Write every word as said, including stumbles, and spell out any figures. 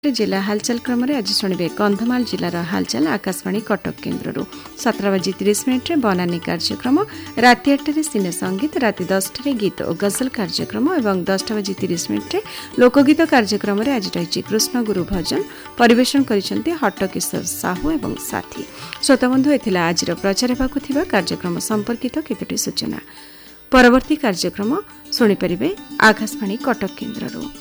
जिला हालचाल क्रम आज शुणे कंधमाल जिलार हालचाल आकाशवाणी कटक केन्द्र सतर बजी तीस मिनिट्रे बनानी कार्यक्रम राति आठटे सिने संगीत राति दसटे गीत और गजल कार्यक्रम और दसटा बजी तीस मिनिट्रे लोकगीत कार्यक्रम आज रही कृष्ण गुरु भजन परिवेशन करिसेंती हट्टकिशोर साहू और साथी। श्रोताबंधु एथिला आज प्रचार हेबाकु थिबा कार्यक्रम संपर्कित केतोटी सूचना। परवर्ती कार्यक्रम शुणी परिबे आकाशवाणी कटक केन्द्र।